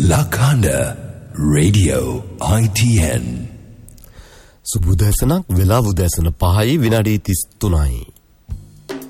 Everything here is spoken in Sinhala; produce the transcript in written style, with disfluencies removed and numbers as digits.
Lakanda Radio ITN. සුබ උදෑසනක් වෙලාව උදෑසන 5යි විනාඩි 33යි.